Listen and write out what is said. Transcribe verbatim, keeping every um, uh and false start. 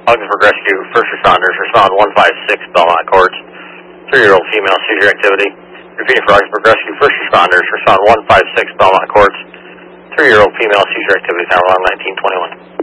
Augsburg Rescue, first responders, respond one five six Belmont Court. Three-year-old female seizure activity. Repeating for Augsburg Rescue, first responders, respond one five six Belmont Court. Three-year-old female seizure activity, tower one nineteen twenty-one.